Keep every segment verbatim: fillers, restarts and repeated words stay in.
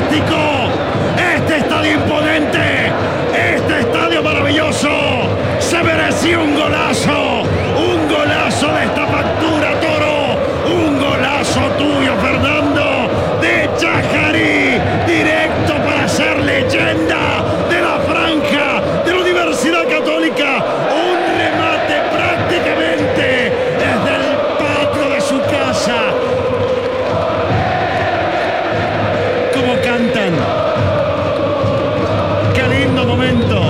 fantástico, este estadio imponente, este estadio maravilloso, se merecía un golazo, un golazo de esta factura, Toro, un golazo tuyo, Fernando, de Chajarí, directo para ser leyenda de la franja de la Universidad Católica, un remate prácticamente desde el patio de su casa. ¿Cómo cantan? Qué lindo momento.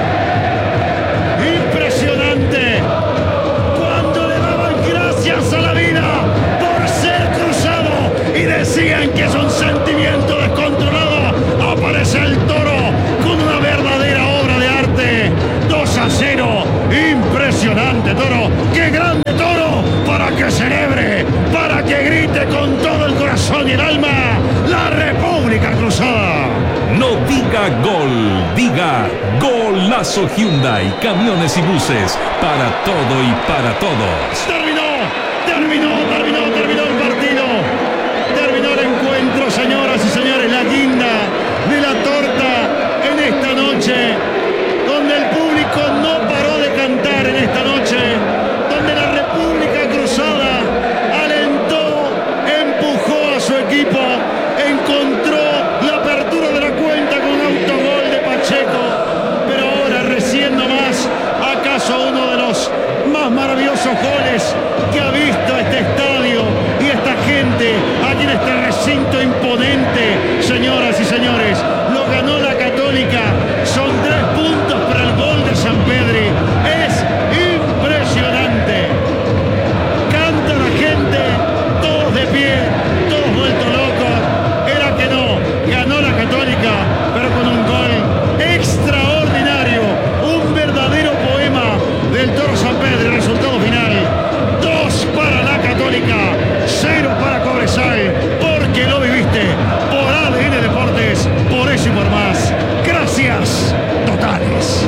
Impresionante. Cuando le daban gracias a la vida por ser cruzado y decían que es un sentimiento descontrolado, aparece el Toro con una verdadera obra de arte. dos a cero. Impresionante, Toro. Qué grande, Toro, para que celebre, para que grite con todo el corazón y el alma la República Cruzada. No diga gol, diga golazo Hyundai, camiones y buses, para todo y para todos. Terminó, terminó, terminó, terminó el partido. Terminó el encuentro, señoras y señores, la guinda de la torta en esta noche, donde el público no paró de cantar en esta noche, donde la República Cruzada alentó, empujó a su equipo, encontró la apertura de la cuenta con un autogol de Pacheco, pero ahora recién nomás, acaso uno de los más maravillosos goles que ha visto este estadio y esta gente aquí en este recinto imponente, señoras y señores, lo ganó la Católica, son tres puntos para el gol de Sampedri, es impresionante, canta la gente, todos de pie, todos vueltos locos, era que no, ganó la Católica, pero con un gol extraordinario, un verdadero poema del Toro Sampedri. Resultado final, dos para la Católica, cero para Cobresal, porque lo viviste, por A D N Deportes, por eso y por más, gracias totales.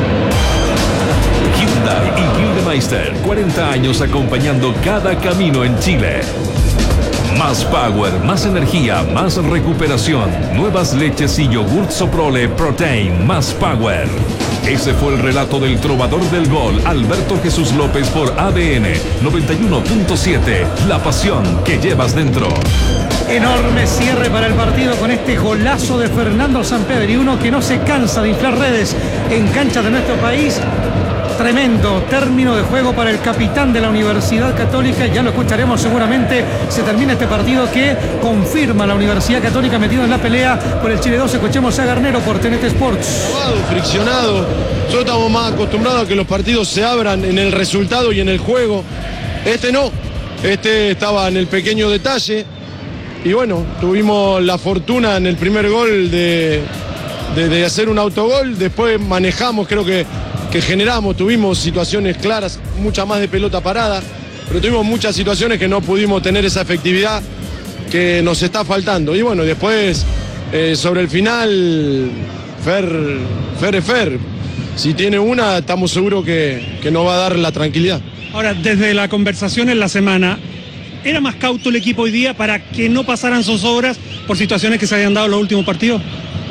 Hyundai y Gildemeister, cuarenta años acompañando cada camino en Chile. Más power, más energía, más recuperación. Nuevas leches y yogur Soprole Protein, más power. Ese fue el relato del trovador del gol, Alberto Jesús López, por A D N noventa y uno punto siete. La pasión que llevas dentro. Enorme cierre para el partido con este golazo de Fernando Sampedri, uno que no se cansa de inflar redes en canchas de nuestro país. Tremendo término de juego para el capitán de la Universidad Católica. Ya lo escucharemos seguramente. Se termina este partido que confirma la Universidad Católica metido en la pelea por el Chile dos. Escuchemos a Garnero por T N T Sports. Friccionado. Nosotros estamos más acostumbrados a que los partidos se abran en el resultado y en el juego. Este no. Este estaba en el pequeño detalle. Y bueno, tuvimos la fortuna en el primer gol de, de, de hacer un autogol. Después manejamos, creo que que generamos, tuvimos situaciones claras, mucha más de pelota parada, pero tuvimos muchas situaciones que no pudimos tener esa efectividad que nos está faltando. Y bueno, después, eh, sobre el final, Fer, Fer es Fer. Si tiene una, estamos seguros que, que nos va a dar la tranquilidad. Ahora, desde la conversación en la semana, ¿era más cauto el equipo hoy día para que no pasaran zozobras por situaciones que se habían dado en los últimos partidos?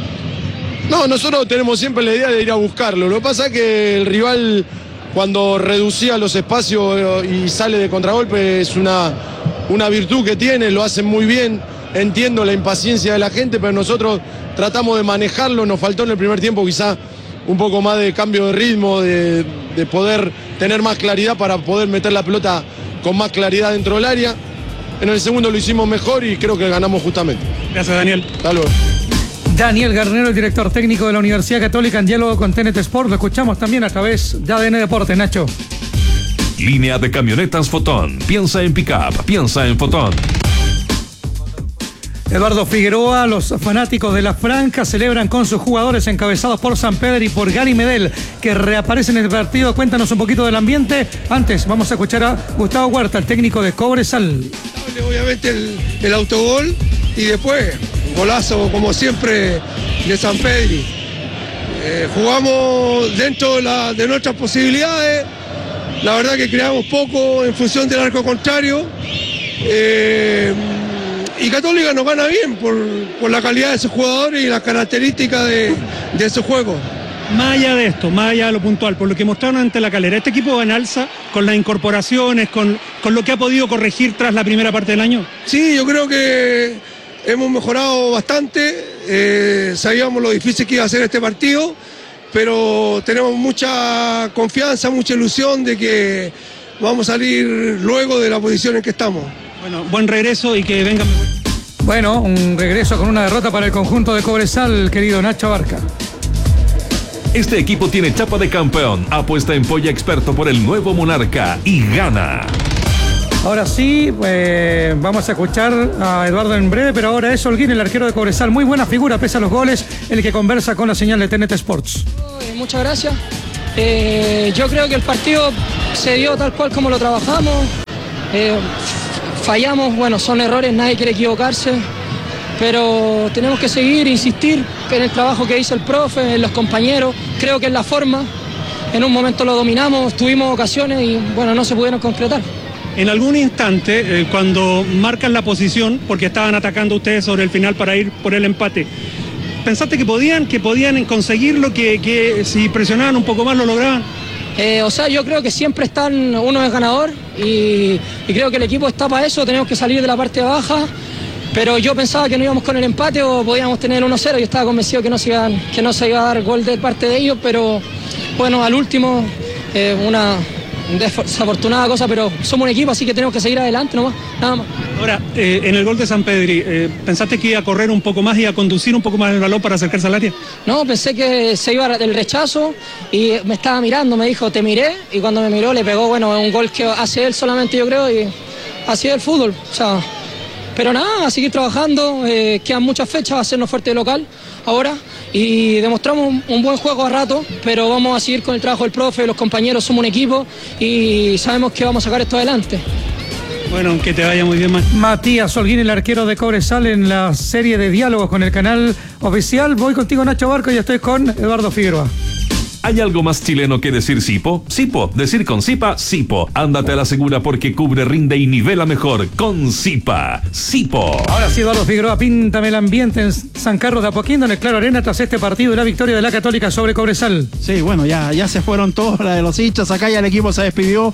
No, nosotros tenemos siempre la idea de ir a buscarlo. Lo que pasa es que el rival, cuando reducía los espacios y sale de contragolpe, es una, una virtud que tiene, lo hacen muy bien. Entiendo la impaciencia de la gente, pero nosotros tratamos de manejarlo. Nos faltó en el primer tiempo quizá un poco más de cambio de ritmo, de, de poder tener más claridad para poder meter la pelota con más claridad dentro del área. En el segundo lo hicimos mejor y creo que ganamos justamente. Gracias, Daniel. Hasta luego. Daniel Garnero, el director técnico de la Universidad Católica, en diálogo con T N T Sport. Lo escuchamos también a través de A D N Deportes, Nacho. Línea de camionetas Fotón. Piensa en pick-up, piensa en Fotón. Eduardo Figueroa, los fanáticos de la Franja celebran con sus jugadores encabezados por Sampedri y por Gary Medel, que reaparecen en el partido. Cuéntanos un poquito del ambiente. Antes vamos a escuchar a Gustavo Huerta, el técnico de Cobresal. Obviamente el, el autogol y después golazo como siempre de Sampedri. Eh, jugamos dentro de, la, de nuestras posibilidades. La verdad que creamos poco en función del arco contrario. Eh, y, y Católica nos gana bien por, por la calidad de sus jugadores y las características de, de su juego. Más allá de esto, más allá de lo puntual, por lo que mostraron ante La Calera, ¿este equipo va en alza con las incorporaciones, con, con lo que ha podido corregir tras la primera parte del año? Sí, yo creo que hemos mejorado bastante, eh, sabíamos lo difícil que iba a ser este partido, pero tenemos mucha confianza, mucha ilusión de que vamos a salir luego de la posición en que estamos. Bueno, buen regreso y que vengan. Bueno, un regreso con una derrota para el conjunto de Cobresal, querido Nacho Abarca. Este equipo tiene chapa de campeón, apuesta en polla experto por el nuevo Monarca y gana. Ahora sí, eh, vamos a escuchar a Eduardo en breve, pero ahora es Holguín, el arquero de Cobresal. Muy buena figura, pese a los goles, el que conversa con la señal de T N T Sports. Muchas gracias. Eh, yo creo que el partido se dio tal cual como lo trabajamos. Eh, fallamos, bueno, son errores, nadie quiere equivocarse. Pero tenemos que seguir, insistir en el trabajo que hizo el profe, en los compañeros. Creo que es la forma. En un momento lo dominamos, tuvimos ocasiones y bueno, no se pudieron concretar. En algún instante, eh, cuando marcan la posición, porque estaban atacando ustedes sobre el final para ir por el empate, ¿pensaste que podían, que podían conseguirlo, que, que si presionaban un poco más lo lograban? Eh, o sea, yo creo que siempre están, uno es ganador y, y creo que el equipo está para eso, tenemos que salir de la parte baja. Pero yo pensaba que no íbamos con el empate o podíamos tener uno cero. Yo estaba convencido que no se iba, que no se iba a dar gol de parte de ellos, pero bueno, al último, eh, una desafortunada cosa, pero somos un equipo, así que tenemos que seguir adelante nomás, nada más. Ahora, eh, en el gol de San Pedri, eh, ¿pensaste que iba a correr un poco más y a conducir un poco más el balón para acercarse al área? No, pensé que se iba del rechazo y me estaba mirando, me dijo, te miré, y cuando me miró le pegó, bueno, un gol que hace él solamente, yo creo, y así es el fútbol, o sea... Pero nada, a seguir trabajando, eh, quedan muchas fechas, a hacernos fuerte de local ahora y demostramos un, un buen juego a rato, pero vamos a seguir con el trabajo del profe, los compañeros, somos un equipo y sabemos que vamos a sacar esto adelante. Bueno, que te vaya muy bien, man. Matías Holguín, el arquero de Cobresal, en la serie de diálogos con el canal oficial. Voy contigo, Nacho Barco, y estoy con Eduardo Figueroa. ¿Hay algo más chileno que decir Sipo? Sipo, decir con Sipa, Sipo. Ándate a la segura porque cubre, rinde y nivela mejor con Sipa. Sipo. Ahora sí, Eduardo Figueroa, píntame el ambiente en San Carlos de Apoquindo, en el Claro Arena, tras este partido y la victoria de la Católica sobre Cobresal. Sí, bueno, ya, ya se fueron todos la de los hinchas, acá ya el equipo se despidió.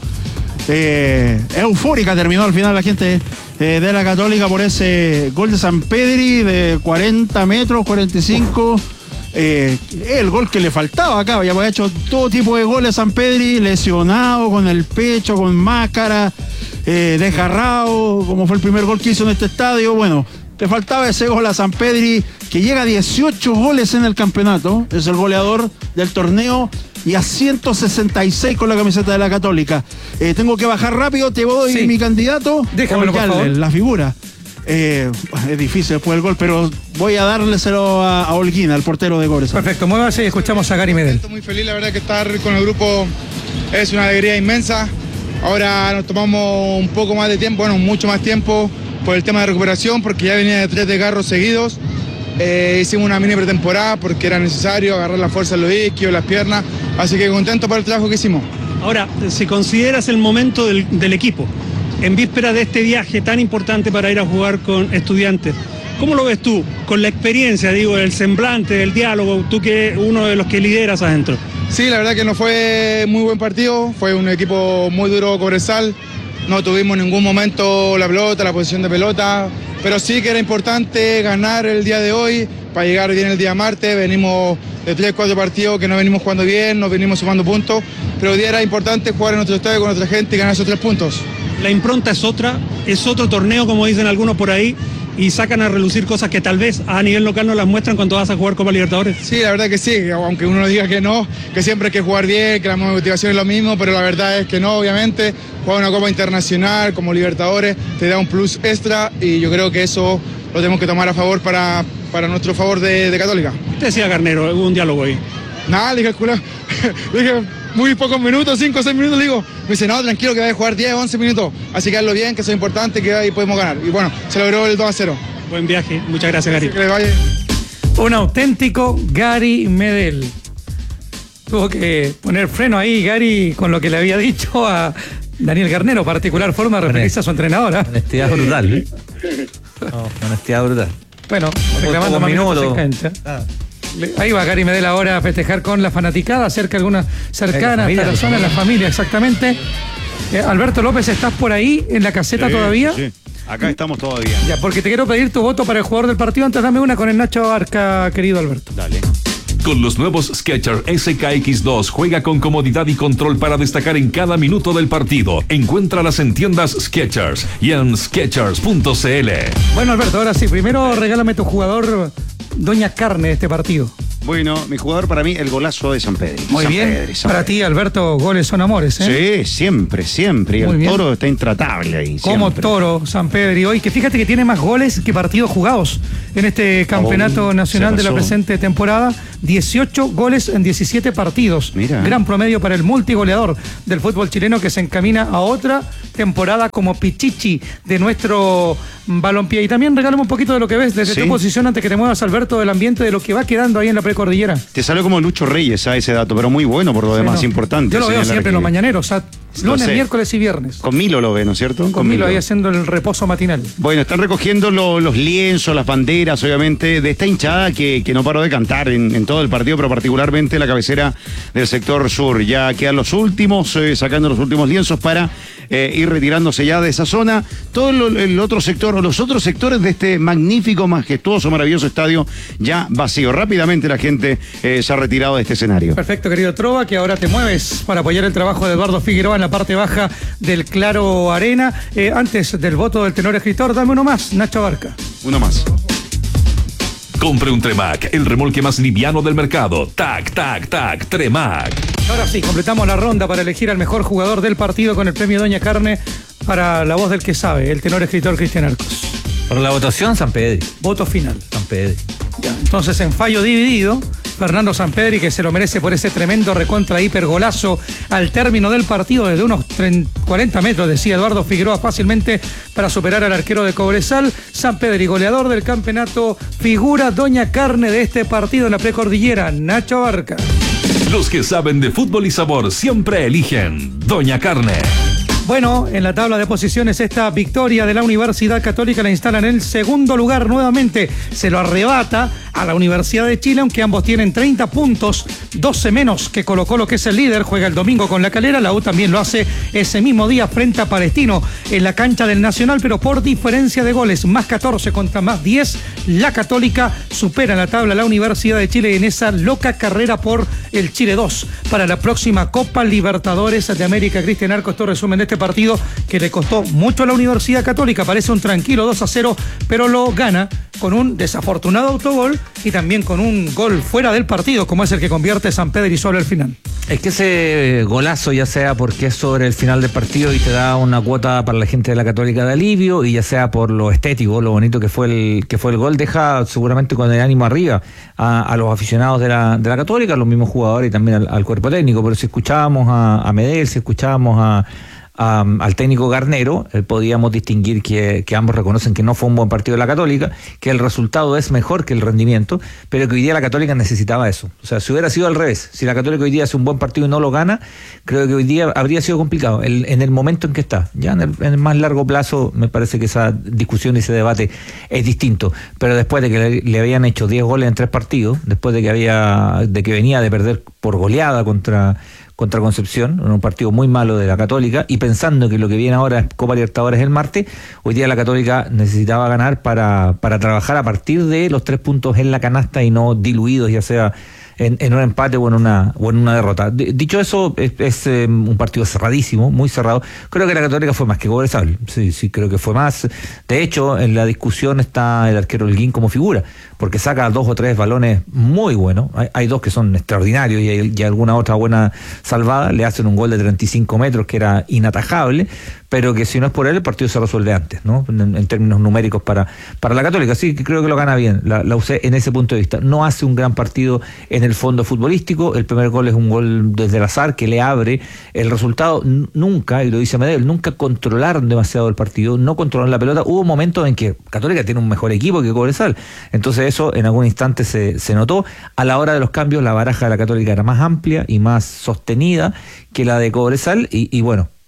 Eh, eufórica terminó al final la gente eh, de la Católica por ese gol de San Pedri de cuarenta metros, cuarenta y cinco. Eh, el gol que le faltaba acá, ya había hecho todo tipo de goles San Pedri, lesionado, con el pecho, con máscara, eh, desgarrado, como fue el primer gol que hizo en este estadio. Bueno, le faltaba ese gol a San Pedri, que llega a dieciocho goles en el campeonato, es el goleador del torneo y a ciento sesenta y seis con la camiseta de la Católica. Eh, tengo que bajar rápido, te voy sí. mi candidato. Déjamelo, por favor. La figura. Eh, es difícil después del gol, pero voy a dárselo a, a Holguín, al portero de Cobresal. Perfecto, muévase y escuchamos a Gary Medel. Estoy muy feliz, la verdad que estar con el grupo es una alegría inmensa. Ahora nos tomamos un poco más de tiempo, bueno, mucho más tiempo por el tema de recuperación, porque ya venía de tres desgarros seguidos. Eh, hicimos una mini pretemporada porque era necesario agarrar la fuerza en los isquios, las piernas, así que contento por el trabajo que hicimos. Ahora, si consideras el momento del, del equipo, en víspera de este viaje tan importante para ir a jugar con Estudiantes, ¿cómo lo ves tú? Con la experiencia, digo, el semblante, el diálogo, tú que eres uno de los que lideras adentro. Sí, la verdad que no fue muy buen partido, fue un equipo muy duro Cobresal, no tuvimos en ningún momento la pelota, la posición de pelota, pero sí que era importante ganar el día de hoy para llegar bien el día martes. Venimos de tres, cuatro partidos que no venimos jugando bien, no venimos sumando puntos, pero hoy día era importante jugar en nuestro estadio con nuestra gente y ganar esos tres puntos. La impronta es otra, es otro torneo, como dicen algunos por ahí, y sacan a relucir cosas que tal vez a nivel local no las muestran cuando vas a jugar Copa Libertadores. Sí, la verdad que sí, aunque uno diga que no, que siempre hay que jugar bien, que la motivación es lo mismo, pero la verdad es que no, obviamente. Jugar una Copa Internacional como Libertadores te da un plus extra y yo creo que eso lo tenemos que tomar a favor para, para nuestro favor de, de Católica. ¿Qué te decía Garnero? Hubo un diálogo ahí. Nada, le dije al culero, le dije muy pocos minutos, cinco o seis minutos, le digo, me dice, no, tranquilo que va a jugar diez, once minutos, así que hazlo bien, que eso es importante, que ahí podemos ganar. Y bueno, se logró el dos a cero. Buen viaje, muchas gracias, Gary. Que le vaya. Un auténtico Gary Medel. Tuvo que poner freno ahí, Gary, con lo que le había dicho a Daniel Garnero, particular forma de referirse a su entrenadora. Honestidad brutal, ¿eh? No, honestidad brutal. Bueno, reclamando más minutos en cancha. Ah. Ahí va Gary Medel ahora a festejar con la fanaticada, cerca algunas cercanas personas, la familia, exactamente. Eh, Alberto López, ¿estás por ahí en la caseta sí, todavía? Sí, acá estamos todavía. Ya, porque te quiero pedir tu voto para el jugador del partido. Antes dame una con el Nacho Arca, querido Alberto. Dale. Con los nuevos Skechers S K X dos, juega con comodidad y control para destacar en cada minuto del partido. Encuéntralas en tiendas Skechers y en skechers punto c l. Bueno, Alberto, ahora sí, primero regálame tu jugador Doña Carne de este partido. Bueno, mi jugador para mí, el golazo de Sampedri. Muy San bien. Pedri, San para Pedri. ti, Alberto, goles son amores, ¿eh? Sí, siempre, siempre. Y el bien. Toro está intratable ahí. Como siempre. Toro, Sampedri hoy, que fíjate que tiene más goles que partidos jugados en este campeonato oh, nacional de la presente temporada. dieciocho goles en diecisiete partidos. Mira. Gran promedio para el multigoleador del fútbol chileno, que se encamina a otra temporada como pichichi de nuestro balompié. Y también regálame un poquito de lo que ves desde sí. tu posición antes que te muevas, Alberto, del ambiente de lo que va quedando ahí en la precordillera. Te salió como Lucho Reyes a ese dato, pero muy bueno por lo sí, demás, no. importante. Yo lo veo siempre que... en los mañaneros, o sea, lunes, miércoles y viernes. Con Milo lo ve, ¿no es cierto? Con, Con Milo, Milo ahí haciendo el reposo matinal. Bueno, están recogiendo lo, los lienzos, las banderas, obviamente, de esta hinchada que, que no paró de cantar en, en todo el partido, pero particularmente la cabecera del sector sur. Ya quedan los últimos, eh, sacando los últimos lienzos para eh, ir retirándose ya de esa zona. Todo lo, el otro sector, o los otros sectores de este magnífico, majestuoso, maravilloso estadio ya vacío. Rápidamente la gente eh, se ha retirado de este escenario. Perfecto, querido Trova, que ahora te mueves para apoyar el trabajo de Eduardo Figueroa en la parte baja del Claro Arena. Eh, antes del voto del tenor escritor, dame uno más, Nacho Barca. Uno más. Compre un Tremac, el remolque más liviano del mercado. Tac, tac, tac, Tremac. Ahora sí, completamos la ronda para elegir al mejor jugador del partido con el premio Doña Carne para la voz del que sabe, el tenor escritor Cristian Arcos. Por la votación, Sampedri. Voto final. Sampedri. Ya, entonces en fallo dividido, Fernando Sampedri, que se lo merece por ese tremendo recontra hipergolazo al término del partido desde unos cuarenta metros, decía Eduardo Figueroa, fácilmente para superar al arquero de Cobresal. Sampedri, goleador del campeonato, figura Doña Carne de este partido en la precordillera, Nacho Barca. Los que saben de fútbol y sabor siempre eligen Doña Carne. Bueno, en la tabla de posiciones esta victoria de la Universidad Católica la instala en el segundo lugar nuevamente. Se lo arrebata a la Universidad de Chile, aunque ambos tienen treinta puntos, doce menos que Colo Colo, que es el líder. Juega el domingo con La Calera. La U también lo hace ese mismo día frente a Palestino en la cancha del Nacional, pero por diferencia de goles, más catorce contra más diez, la Católica supera en la tabla a la Universidad de Chile en esa loca carrera por el Chile dos para la próxima Copa Libertadores de América. Cristian Arcos, esto resumen de este partido que le costó mucho a la Universidad Católica. Parece un tranquilo dos a cero, pero lo gana con un desafortunado autogol y también con un gol fuera del partido, como es el que convierte Sampedri sobre el final. Es que ese golazo, ya sea porque es sobre el final del partido y te da una cuota para la gente de la Católica de alivio, y ya sea por lo estético, lo bonito que fue el que fue el gol, deja seguramente con el ánimo arriba a, a los aficionados de la, de la Católica, a los mismos jugadores y también al, al cuerpo técnico. Pero si escuchábamos a, a Medel, si escuchábamos a Um, al técnico Garnero, eh, podíamos distinguir que, que ambos reconocen que no fue un buen partido de la Católica, que el resultado es mejor que el rendimiento, pero que hoy día la Católica necesitaba eso. O sea, si hubiera sido al revés, si la Católica hoy día hace un buen partido y no lo gana, creo que hoy día habría sido complicado el, en el momento en que está. Ya en el, en el más largo plazo me parece que esa discusión y ese debate es distinto, pero después de que le, le habían hecho diez goles en tres partidos, después de que había de que venía de perder por goleada contra contra Concepción, en un partido muy malo de la Católica, y pensando que lo que viene ahora es Copa Libertadores el martes, hoy día la Católica necesitaba ganar para, para trabajar a partir de los tres puntos en la canasta y no diluidos, ya sea en, en un empate o en una o en una derrota. D- dicho eso, es, es eh, un partido cerradísimo, muy cerrado. Creo que la Católica fue más que Cobresal, sí, sí, creo que fue más. De hecho, en la discusión está el arquero Holguín como figura, porque saca dos o tres balones muy buenos. Hay, hay dos que son extraordinarios y, hay, y alguna otra buena salvada. Le hacen un gol de treinta y cinco metros que era inatajable, pero que si no es por él, el partido se resuelve antes, ¿no? En, en términos numéricos para, para la Católica. Sí, que creo que lo gana bien la, la U C en ese punto de vista. No hace un gran partido en el fondo futbolístico. El primer gol es un gol desde el azar que le abre el resultado. Nunca, y lo dice Medel, nunca controlaron demasiado el partido, no controlaron la pelota. Hubo momentos en que Católica tiene un mejor equipo que Cobresal. Entonces eso en algún instante se, se notó. A la hora de los cambios, la baraja de la Católica era más amplia y más sostenida que la de Cobresal, y, y bueno,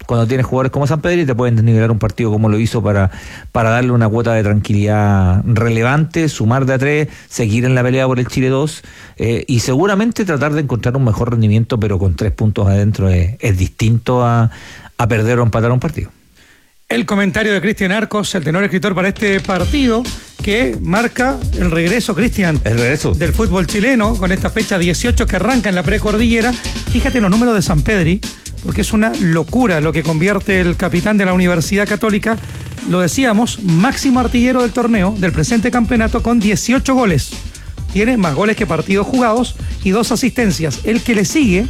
cuando tienes jugadores como San Pedro y te pueden desnivelar un partido como lo hizo para, para darle una cuota de tranquilidad relevante, sumar de a tres, seguir en la pelea por el Chile dos eh, y seguramente tratar de encontrar un mejor rendimiento, pero con tres puntos adentro es, es distinto a, a perder o empatar un partido. El comentario de Cristian Arcos, el tenor escritor para este partido, que marca el regreso, Cristian, el regreso del fútbol chileno, con esta fecha dieciocho que arranca en la precordillera. Fíjate los números de San Pedri, porque es una locura lo que convierte el capitán de la Universidad Católica, lo decíamos, máximo artillero del torneo, del presente campeonato, con dieciocho goles. Tiene más goles que partidos jugados y dos asistencias. El que le sigue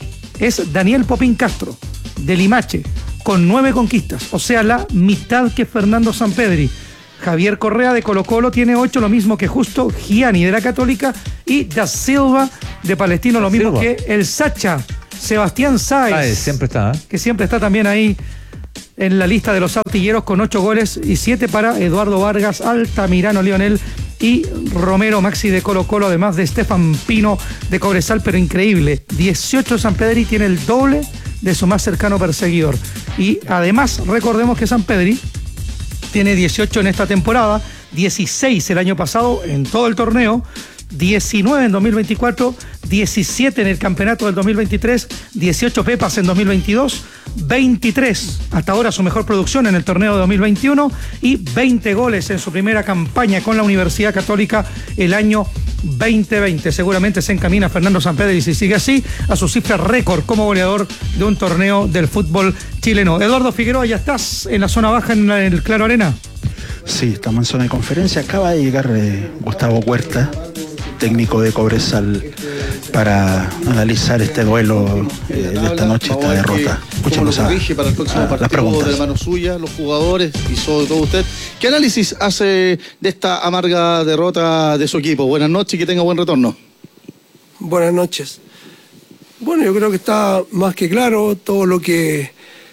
es Daniel Popín Castro, de Limache, con nueve conquistas, o sea, la mitad que Fernando Sampedri. Javier Correa de Colo Colo tiene ocho, lo mismo que Justo Gianni de la Católica, y Da Silva de Palestino, lo mismo que el Sacha, Sebastián Sáez, ah, siempre está, ¿eh? que siempre está también ahí en la lista de los artilleros con ocho goles y siete para Eduardo Vargas, Altamirano Lionel y Romero Maxi de Colo Colo, además de Estefan Pino de Cobresal, pero increíble, dieciocho Sampedri, tiene el doble de su más cercano perseguidor. Y además recordemos que Sampedri tiene dieciocho en esta temporada, dieciséis el año pasado en todo el torneo, diecinueve en dos mil veinticuatro, diecisiete en el campeonato del dos mil veintitrés, dieciocho pepas en dos mil veintidós, veintitrés hasta ahora su mejor producción en el torneo de dos mil veintiuno y veinte goles en su primera campaña con la Universidad Católica el año veinte veinte. Seguramente se encamina Fernando Sampedri, si sigue así, a su cifra récord como goleador de un torneo del fútbol chileno. Eduardo Figueroa, ¿ya estás en la zona baja en el Claro Arena? Sí, estamos en zona de conferencia. Acaba de llegar eh, Gustavo Huerta, técnico de Cobresal, para analizar este duelo eh, de esta noche, esta derrota. Escuchamos a, para el próximo a, partido de la mano suya, los jugadores y sobre todo usted. ¿Qué análisis hace de esta amarga derrota de su equipo? Buenas noches y que tenga buen retorno. Buenas noches. Bueno, yo creo que está más que claro todo lo que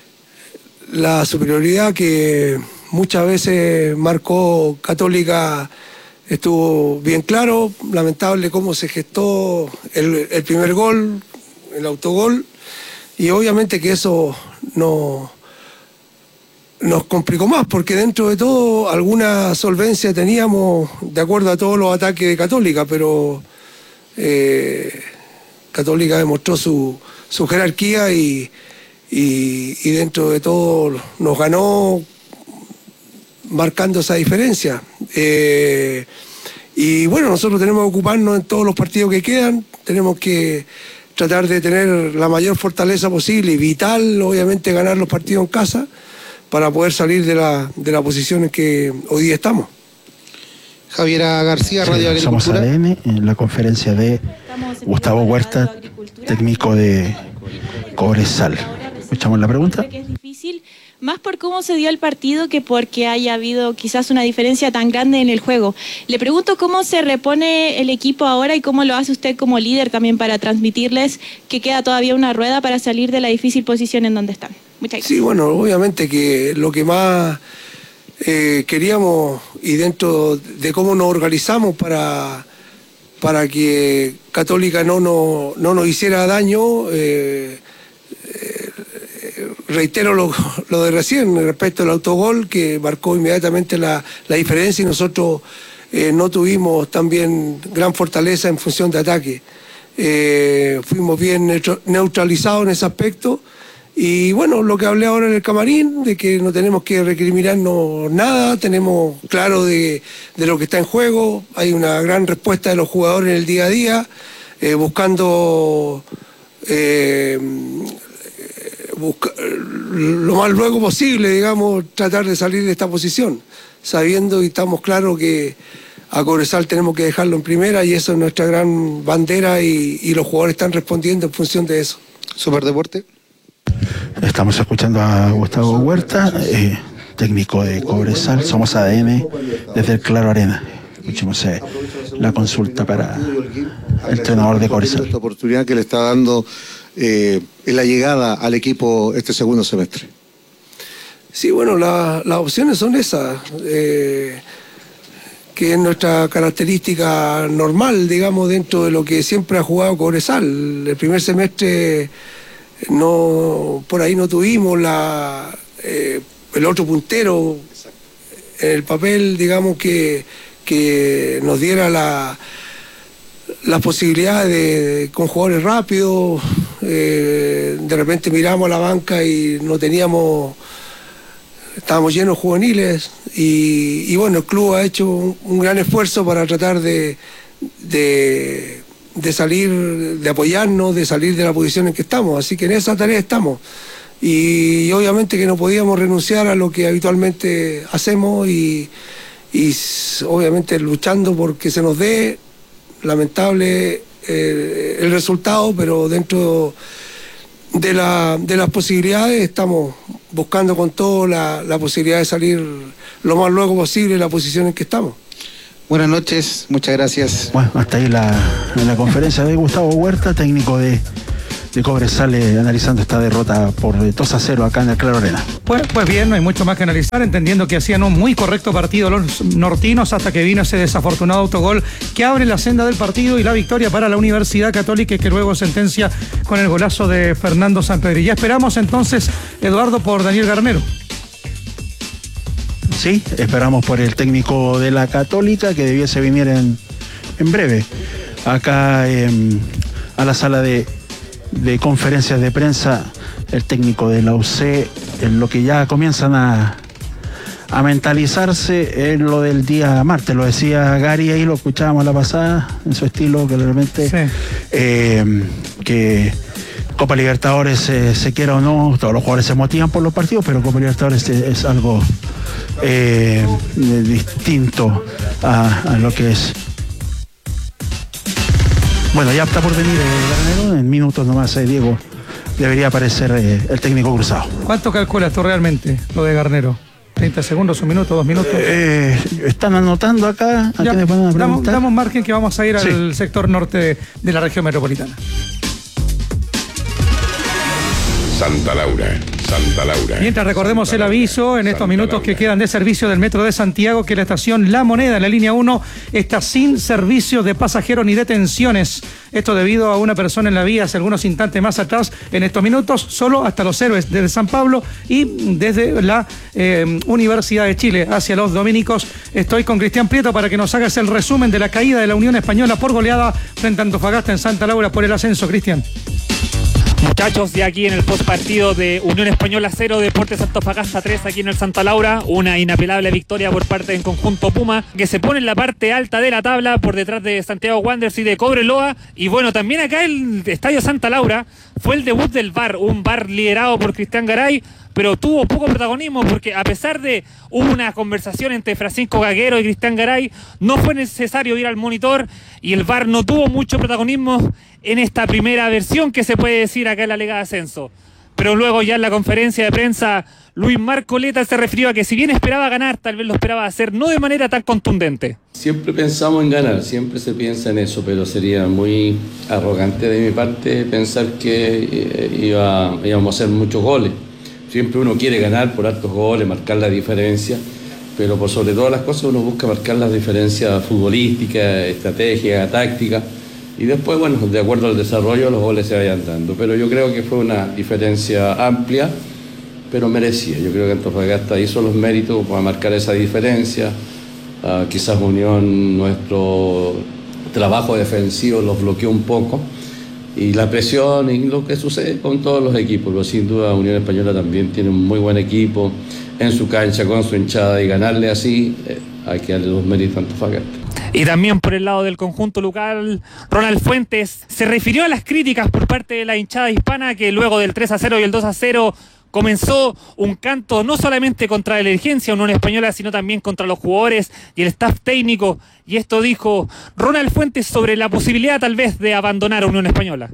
la superioridad que muchas veces marcó Católica. Estuvo bien claro, lamentable cómo se gestó el, el primer gol, el autogol, y obviamente que eso no, nos complicó más, porque dentro de todo alguna solvencia teníamos de acuerdo a todos los ataques de Católica, pero eh, Católica demostró su, su jerarquía y, y, y dentro de todo nos ganó marcando esa diferencia. Eh, y bueno, nosotros tenemos que ocuparnos en todos los partidos que quedan, tenemos que tratar de tener la mayor fortaleza posible y vital, obviamente, ganar los partidos en casa para poder salir de la, de la posición en que hoy día estamos. Javiera García, Radio sí, Agricultura. Somos A D N, en la conferencia de Gustavo Huerta, técnico de Cobresal. ¿Escuchamos la pregunta? Que es difícil, más por cómo se dio el partido que porque haya habido quizás una diferencia tan grande en el juego. Le pregunto cómo se repone el equipo ahora y cómo lo hace usted como líder también para transmitirles que queda todavía una rueda para salir de la difícil posición en donde están. Muchas gracias. Sí, bueno, obviamente que lo que más eh, queríamos y dentro de cómo nos organizamos para, para que Católica no, no, no nos hiciera daño, eh, eh, reitero lo, lo de recién respecto al autogol que marcó inmediatamente la, la diferencia y nosotros eh, no tuvimos también gran fortaleza en función de ataque. Eh, fuimos bien neutralizados en ese aspecto y bueno, lo que hablé ahora en el camarín, de que no tenemos que recriminarnos nada, tenemos claro de, de lo que está en juego, hay una gran respuesta de los jugadores en el día a día, eh, buscando... Eh, Busca, lo más luego posible, digamos, tratar de salir de esta posición, sabiendo y estamos claros que a Cobresal tenemos que dejarlo en primera y eso es nuestra gran bandera y, y los jugadores están respondiendo en función de eso. Superdeporte. Estamos escuchando a Gustavo Huerta, eh, técnico de Cobresal, somos A D M desde el Claro Arena. Escuchemos eh, la consulta para el entrenador de Cobresal. Esta oportunidad que le está dando eh, en la llegada al equipo este segundo semestre. Sí, bueno, la, las opciones son esas, eh, que es nuestra característica normal, digamos, dentro de lo que siempre ha jugado Cobresal. El primer semestre no, por ahí no tuvimos la, eh, el otro puntero en el papel, digamos, que, que nos diera la, la posibilidad de, con jugadores rápidos, eh, de repente miramos a la banca y no teníamos, estábamos llenos de juveniles y, y bueno, el club ha hecho un, un gran esfuerzo para tratar de, de, de salir, de apoyarnos, de salir de la posición en que estamos, así que en esa tarea estamos. Y, y obviamente que no podíamos renunciar a lo que habitualmente hacemos y, y obviamente luchando porque se nos dé, lamentable eh, el resultado, pero dentro de, la, de las posibilidades estamos buscando con todo la, la posibilidad de salir lo más luego posible de la posición en que estamos. Buenas noches, muchas gracias. Bueno, hasta ahí la, la conferencia de Gustavo Huerta, técnico de, de Cobresal, analizando esta derrota por dos a cero acá en el Claro Arena. Pues, pues bien, no hay mucho más que analizar, entendiendo que hacían un muy correcto partido los nortinos hasta que vino ese desafortunado autogol que abre la senda del partido y la victoria para la Universidad Católica, que luego sentencia con el golazo de Fernando Sampedri. Ya esperamos entonces, Eduardo, por Daniel Garnero. Sí, esperamos por el técnico de la Católica, que debiese venir en, en breve acá eh, a la sala de de conferencias de prensa, el técnico de la U C, en lo que ya comienzan a, a mentalizarse en lo del día martes. Lo decía Gary ahí, lo escuchábamos la pasada, en su estilo, que realmente sí. eh, que Copa Libertadores eh, se quiera o no, todos los jugadores se motivan por los partidos, pero Copa Libertadores es, es algo eh, distinto a, a lo que es. Bueno, ya está por venir eh, Garnero, en minutos nomás, eh, Diego, debería aparecer eh, el técnico cruzado. ¿Cuánto calculas tú realmente lo de Garnero? ¿treinta segundos, un minuto, dos minutos? Eh, están anotando acá. ¿A ya, van a damos, damos margen que vamos a ir sí. al sector norte de, de la región metropolitana. Santa Laura, Santa Laura. Mientras recordemos Santa el aviso en estos Santa minutos Laura. Que quedan de servicio del Metro de Santiago, que la estación La Moneda en la línea uno está sin servicio de pasajeros ni detenciones. Esto debido a una persona en la vía hace algunos instantes más atrás. En estos minutos, solo hasta Los Héroes desde San Pablo y desde la eh, Universidad de Chile hacia los dominicos. Estoy con Cristian Prieto para que nos hagas el resumen de la caída de la Unión Española por goleada frente a Antofagasta en Santa Laura por el ascenso. Cristian. Muchachos, ya aquí en el postpartido de Unión Española cero, Deportes Antofagasta tres aquí en el Santa Laura, una inapelable victoria por parte del conjunto Puma, que se pone en la parte alta de la tabla por detrás de Santiago Wanderers y de Cobreloa. Y bueno, también acá el Estadio Santa Laura fue el debut del V A R, un V A R liderado por Cristian Garay, pero tuvo poco protagonismo porque a pesar de una conversación entre Francisco Gaguero y Cristian Garay, no fue necesario ir al monitor y el V A R no tuvo mucho protagonismo en esta primera versión que se puede decir acá en la Liga de Ascenso. Pero luego ya en la conferencia de prensa, Luis Marcoleta se refirió a que si bien esperaba ganar, tal vez lo esperaba hacer no de manera tan contundente. Siempre pensamos en ganar, siempre se piensa en eso, pero sería muy arrogante de mi parte pensar que iba, íbamos a hacer muchos goles. Siempre uno quiere ganar por altos goles, marcar la diferencia, pero por sobre todas las cosas uno busca marcar las diferencias futbolísticas, estrategia, táctica, y después, bueno, de acuerdo al desarrollo, los goles se vayan dando. Pero yo creo que fue una diferencia amplia, pero merecía. Yo creo que Antofagasta hizo los méritos para marcar esa diferencia. Uh, quizás Unión, nuestro trabajo defensivo los bloqueó un poco. Y la presión y lo que sucede con todos los equipos, pero sin duda Unión Española también tiene un muy buen equipo en su cancha, con su hinchada, y ganarle así, eh, hay que darle los méritos a Antofagasta. Y también por el lado del conjunto local, Ronald Fuentes se refirió a las críticas por parte de la hinchada hispana, que luego del tres a cero y el dos a cero comenzó un canto no solamente contra la dirigencia Unión Española, sino también contra los jugadores y el staff técnico. Y esto dijo Ronald Fuentes sobre la posibilidad tal vez de abandonar a Unión Española.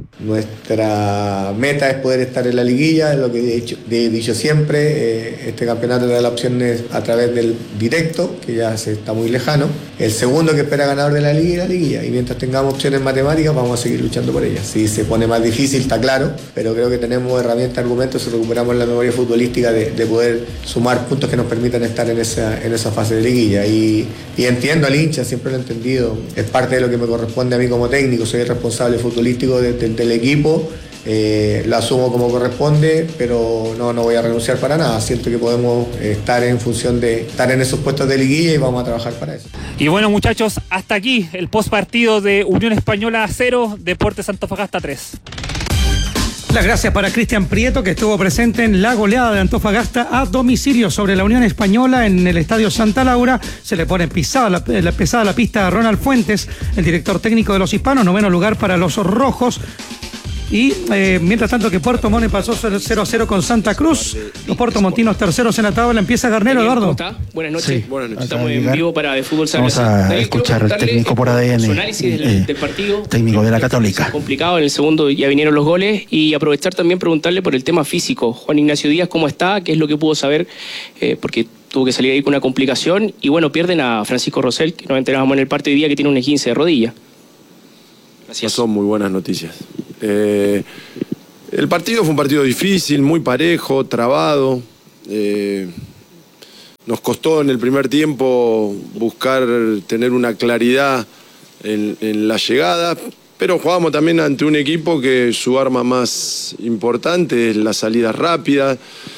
Nuestra meta es poder estar en la liguilla, es lo que he dicho, he dicho siempre. Eh, este campeonato da las opciones a través del directo, que ya se está muy lejano. El segundo que espera ganador de la liga y la liguilla. Y mientras tengamos opciones matemáticas, vamos a seguir luchando por ellas. Si se pone más difícil, está claro, pero creo que tenemos herramientas, argumentos, si recuperamos la memoria futbolística de, de poder sumar puntos que nos permitan estar en esa, en esa fase de liguilla. Y, y entiendo al hincha, siempre lo he entendido, es parte de lo que me corresponde a mí como técnico, soy el responsable futbolístico de, de, del equipo eh, lo asumo como corresponde, pero no, no voy a renunciar para nada. Siento que podemos estar en función de estar en esos puestos de liguilla y vamos a trabajar para eso. Y bueno, muchachos, hasta aquí el post partido de Unión Española cero, Deportes Antofagasta tres. Las gracias para Cristian Prieto, que estuvo presente en la goleada de Antofagasta a domicilio sobre la Unión Española en el Estadio Santa Laura. Se le pone pisada la, la, pesada la pista a Ronald Fuentes, el director técnico de los hispanos. Noveno lugar para los rojos. Y eh, mientras tanto que Puerto Montt pasó cero a cero con Santa Cruz. Los puertomontinos terceros en la tabla. Empieza Garnero, Eduardo. ¿Cómo está? Buenas noches. Sí. Buenas noches. Estamos en vivo para de Fútbol Sala. Vamos a escuchar al técnico por A D N. Su análisis del, eh, del partido. Técnico de la Católica. Complicado, en el segundo ya vinieron los goles. Y aprovechar también preguntarle por el tema físico. Juan Ignacio Díaz, ¿cómo está? ¿Qué es lo que pudo saber? Eh, porque tuvo que salir ahí con una complicación. Y bueno, pierden a Francisco Rosell, que nos enterábamos en el partido de día que tiene un esguince de rodilla. Gracias. No son muy buenas noticias. Eh... El partido fue un partido difícil, muy parejo, trabado. Eh, nos costó en el primer tiempo buscar tener una claridad en, en la llegada, pero jugamos también ante un equipo que su arma más importante es la salida rápida.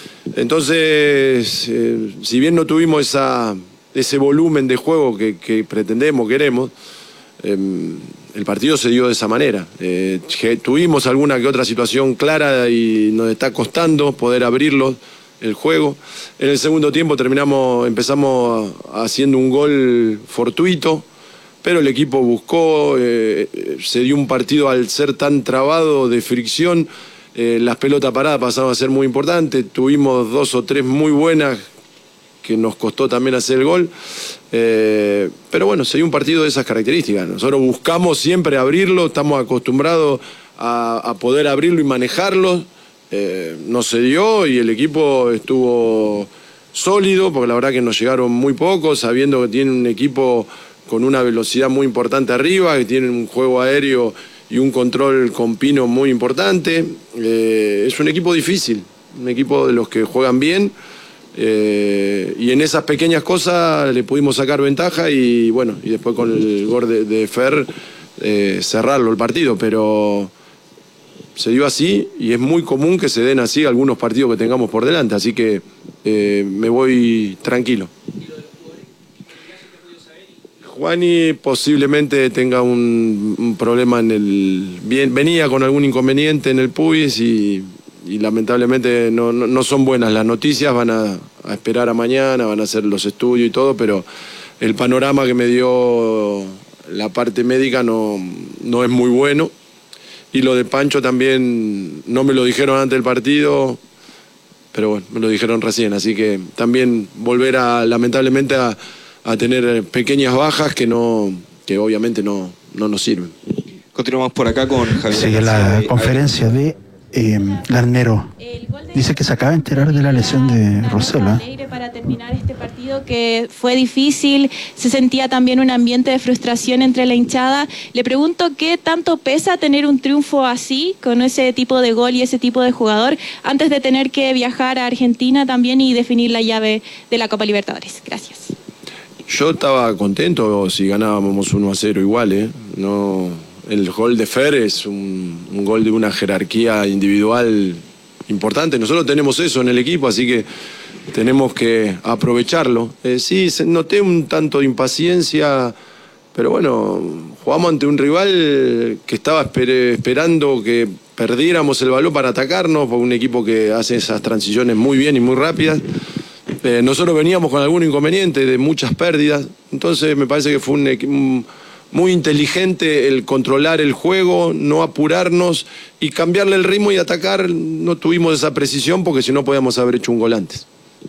Entonces, eh, si bien no tuvimos esa, ese volumen de juego que, que pretendemos, queremos, eh, el partido se dio de esa manera. Eh, tuvimos alguna que otra situación clara y nos está costando poder abrirlo el juego. En el segundo tiempo terminamos, empezamos haciendo un gol fortuito, pero el equipo buscó, eh, se dio un partido al ser tan trabado de fricción. Eh, las pelotas paradas pasaron a ser muy importantes. Tuvimos dos o tres muy buenas que nos costó también hacer el gol. Eh, pero bueno, se dio un partido de esas características. Nosotros buscamos siempre abrirlo, estamos acostumbrados a, a poder abrirlo y manejarlo. Eh, no se dio y el equipo estuvo sólido, porque la verdad que nos llegaron muy pocos, sabiendo que tiene un equipo con una velocidad muy importante arriba, que tiene un juego aéreo y un control con Pino muy importante. Eh, es un equipo difícil, un equipo de los que juegan bien. Eh, y en esas pequeñas cosas le pudimos sacar ventaja y bueno, y después con el gol de, de Fer eh, cerrarlo el partido, pero se dio así y es muy común que se den así algunos partidos que tengamos por delante, así que eh, me voy tranquilo. Juani posiblemente tenga un, un problema en el... Bien, venía con algún inconveniente en el pubis y... y lamentablemente no, no, no son buenas las noticias, van a, a esperar a mañana, van a hacer los estudios y todo, pero el panorama que me dio la parte médica no, no es muy bueno. Y lo de Pancho también no me lo dijeron antes del partido, pero bueno, me lo dijeron recién, así que también volver a, lamentablemente, a, a tener pequeñas bajas que no, que obviamente no, no nos sirven. Continuamos por acá con Javier. Sigue la conferencia de Eh, Garnero dice que se acaba de enterar de la lesión de Rosella. Para terminar este partido que fue difícil, se sentía también un ambiente de frustración entre la hinchada. Le pregunto qué tanto pesa tener un triunfo así, con ese tipo de gol y ese tipo de jugador, antes de tener que viajar a Argentina también y definir la llave de la Copa Libertadores. Gracias. Yo estaba contento si ganábamos uno a cero igual, ¿eh? No... El gol de Fer es un, un gol de una jerarquía individual importante. Nosotros tenemos eso en el equipo, así que tenemos que aprovecharlo. Eh, sí, noté un tanto de impaciencia, pero bueno, jugamos ante un rival que estaba esper esperando que perdiéramos el balón para atacarnos, por un equipo que hace esas transiciones muy bien y muy rápidas. Eh, nosotros veníamos con algún inconveniente de muchas pérdidas, entonces me parece que fue un equipo... muy inteligente el controlar el juego, no apurarnos y cambiarle el ritmo y atacar. No tuvimos esa precisión porque si no podíamos haber hecho un gol antes.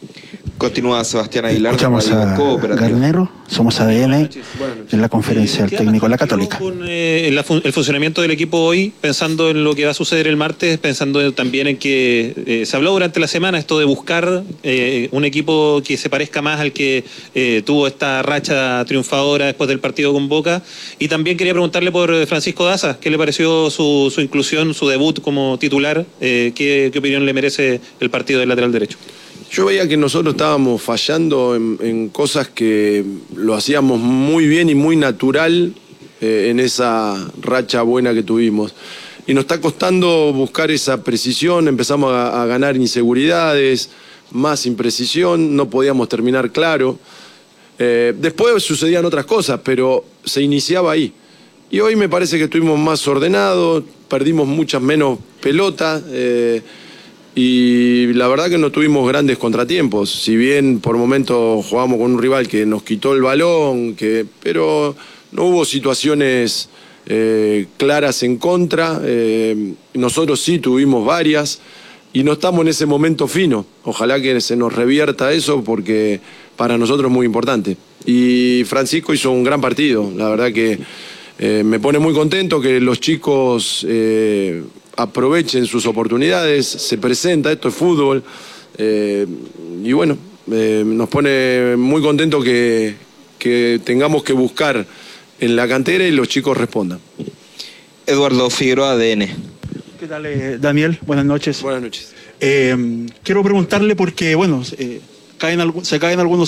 Continúa Sebastián Aguilar. Escuchamos a Garnero, somos A D N, en la conferencia del técnico de la Católica. Con eh, el, el funcionamiento del equipo hoy, pensando en lo que va a suceder el martes, pensando también en que eh, se habló durante la semana esto de buscar eh, un equipo que se parezca más al que eh, tuvo esta racha triunfadora después del partido con Boca, y también quería preguntarle por Francisco Daza, ¿qué le pareció su, su inclusión, su debut como titular? Eh, ¿qué, ¿Qué opinión le merece el partido del lateral derecho? Yo veía que nosotros estábamos fallando en, en cosas que lo hacíamos muy bien y muy natural eh, en esa racha buena que tuvimos. y nos está costando buscar esa precisión, empezamos a, a ganar inseguridades, más imprecisión, no podíamos terminar claro. Eh, después sucedían otras cosas, pero se iniciaba ahí. Y hoy me parece que estuvimos más ordenados, perdimos muchas menos pelotas eh, y la verdad que no tuvimos grandes contratiempos. Si bien por momentos jugamos con un rival que nos quitó el balón, que, pero no hubo situaciones eh, claras en contra. Eh, nosotros sí tuvimos varias y no estamos en ese momento fino. Ojalá que se nos revierta eso porque para nosotros es muy importante. Y Francisco hizo un gran partido, la verdad que eh, me pone muy contento que los chicos eh, aprovechen sus oportunidades, se presenta, esto es fútbol, eh, y bueno, eh, nos pone muy contento que, que tengamos que buscar en la cantera y los chicos respondan. Eduardo Figueroa, A D N. ¿Qué tal, eh, Daniel? Buenas noches. Buenas noches. Eh, quiero preguntarle porque, bueno, eh, caen, se caen algunos